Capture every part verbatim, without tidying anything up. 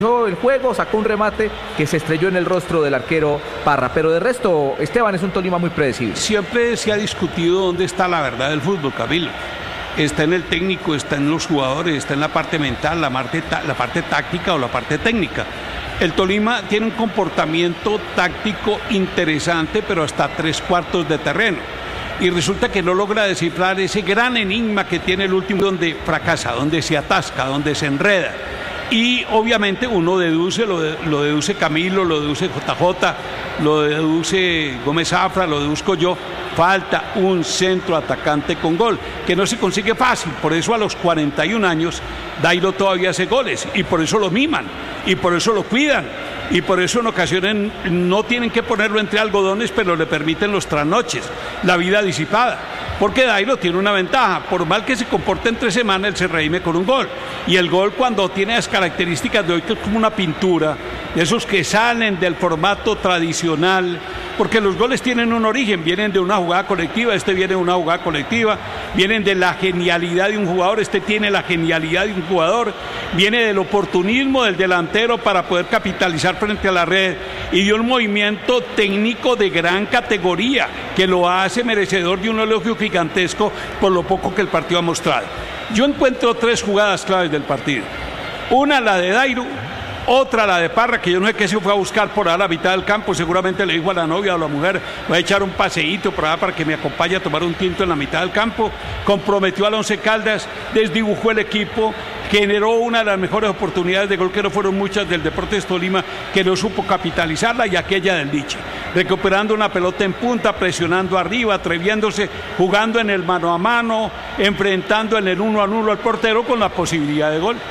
el juego, sacó un remate que se estrelló en el rostro del arquero Parra, pero de resto, Esteban, es un Tolima muy predecible. Siempre se ha discutido dónde está la verdad del fútbol, Camilo. Está en el técnico, está en los jugadores, está en la parte mental, la parte, la parte táctica o la parte técnica. El Tolima tiene un comportamiento táctico interesante, pero hasta tres cuartos de terreno. Y resulta que no logra descifrar ese gran enigma que tiene el último, donde fracasa, donde se atasca, donde se enreda. Y obviamente uno deduce, lo, de, lo deduce Camilo, lo deduce J J, lo deduce Gómez Zafra, lo deduzco yo, falta un centro atacante con gol, que no se consigue fácil. Por eso a los cuarenta y un años Dairo todavía hace goles, y por eso lo miman, y por eso lo cuidan, y por eso en ocasiones no tienen que ponerlo entre algodones, pero le permiten los trasnoches, la vida disipada. Porque Dairo tiene una ventaja, por mal que se comporte entre semana, él se redime con un gol. Y el gol, cuando tiene las características de hoy, que es como una pintura, de esos que salen del formato tradicional, porque los goles tienen un origen, vienen de una jugada colectiva, este viene de una jugada colectiva, vienen de la genialidad de un jugador, este tiene la genialidad de un jugador, viene del oportunismo del delantero para poder capitalizar frente a la red, y de un movimiento técnico de gran categoría, que lo hace merecedor de un elogio gigantesco por lo poco que el partido ha mostrado. Yo encuentro tres jugadas claves del partido. Una, la de Dairo, otra, la de Parra, que yo no sé qué se fue a buscar por a la mitad del campo, seguramente le dijo a la novia o a la mujer, voy a echar un paseíto por allá para que me acompañe a tomar un tinto en la mitad del campo. Comprometió al Once Caldas, desdibujó el equipo, generó una de las mejores oportunidades de gol, que no fueron muchas, del Deportes Tolima, que no supo capitalizarla, y aquella del Liche, recuperando una pelota en punta, presionando arriba, atreviéndose, jugando en el mano a mano, enfrentando en el uno a uno al portero con la posibilidad de gol.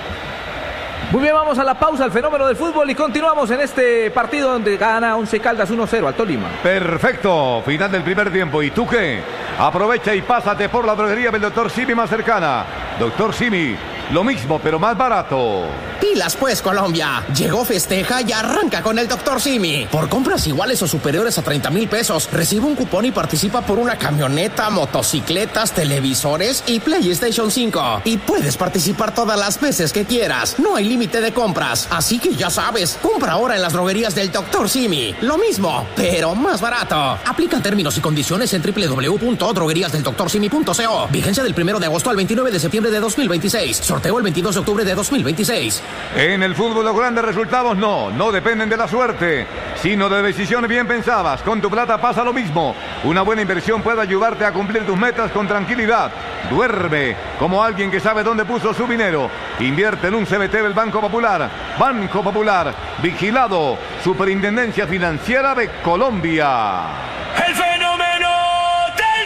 Muy bien, vamos a la pausa, al fenómeno del fútbol, y continuamos en este partido donde gana Once Caldas uno cero al Tolima. Perfecto, final del primer tiempo. ¿Y tú qué? Aprovecha y pásate por la droguería del doctor Simi más cercana. doctor Simi, lo mismo pero más barato. Pilas pues, Colombia. Llegó, festeja y arranca con el doctor Simi. Por compras iguales o superiores a treinta mil pesos, recibe un cupón y participa por una camioneta, motocicletas, televisores y PlayStation cinco. Y puedes participar todas las veces que quieras. No hay límite de compras. Así que ya sabes, compra ahora en las droguerías del doctor Simi. Lo mismo, pero más barato. Aplican términos y condiciones en doble u doble u doble u punto droguerías del doctor simi punto co. Vigencia del primero de agosto al veintinueve de septiembre de dos mil veintiséis. Sorteo el veintidós de octubre de dos mil veintiséis. En el fútbol los grandes resultados no, no dependen de la suerte, sino de decisiones bien pensadas. Con tu plata pasa lo mismo. Una buena inversión puede ayudarte a cumplir tus metas con tranquilidad. Duerme como alguien que sabe dónde puso su dinero. Invierte en un C B T del Banco Popular. Banco Popular, vigilado, Superintendencia Financiera de Colombia. El fenómeno del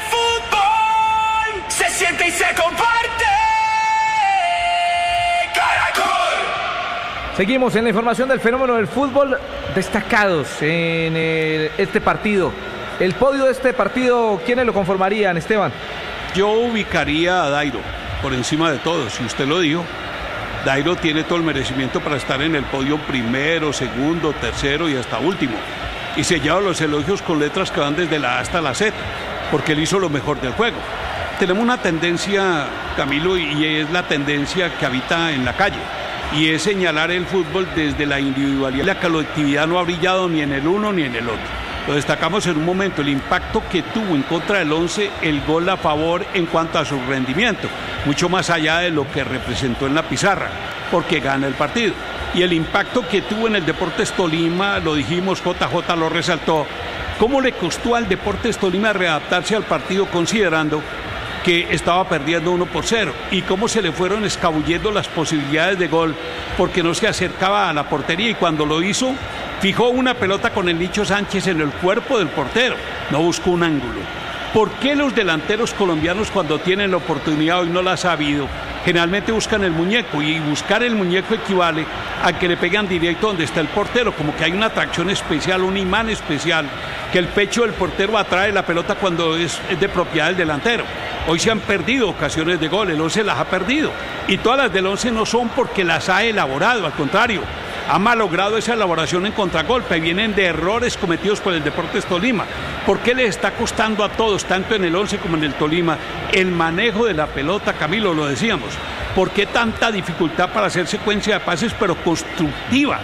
fútbol se siente y se comparte. Seguimos en la información del fenómeno del fútbol, destacados en el, este partido. El podio de este partido, ¿quiénes lo conformarían, Esteban? Yo ubicaría a Dairo por encima de todos, si usted lo dijo. Dairo tiene todo el merecimiento para estar en el podio primero, segundo, tercero y hasta último. Y se lleva los elogios con letras que van desde la A hasta la Z, porque él hizo lo mejor del juego. Tenemos una tendencia, Camilo, y es la tendencia que habita en la calle, y es señalar el fútbol desde la individualidad. La colectividad no ha brillado ni en el uno ni en el otro. Lo destacamos en un momento, el impacto que tuvo en contra del Once, el gol a favor en cuanto a su rendimiento, mucho más allá de lo que representó en la pizarra, porque gana el partido. Y el impacto que tuvo en el Deportes Tolima, lo dijimos, J J lo resaltó, cómo le costó al Deportes Tolima readaptarse al partido considerando que estaba perdiendo uno por cero, y cómo se le fueron escabullendo las posibilidades de gol porque no se acercaba a la portería, y cuando lo hizo, fijó una pelota con el Nicho Sánchez en el cuerpo del portero, no buscó un ángulo. ¿Por qué los delanteros colombianos, cuando tienen la oportunidad, hoy no la ha sabido, generalmente buscan el muñeco? Y buscar el muñeco equivale a que le pegan directo donde está el portero, como que hay una atracción especial, un imán especial, que el pecho del portero atrae la pelota cuando es, es de propiedad del delantero. Hoy se han perdido ocasiones de gol, el Once las ha perdido, y todas las del Once no son porque las ha elaborado, al contrario, ha malogrado esa elaboración en contragolpe, vienen de errores cometidos por el Deportes Tolima. ¿Por qué les está costando a todos, tanto en el Once como en el Tolima, el manejo de la pelota, Camilo? Lo decíamos, ¿Por qué tanta dificultad para hacer secuencia de pases, pero constructiva?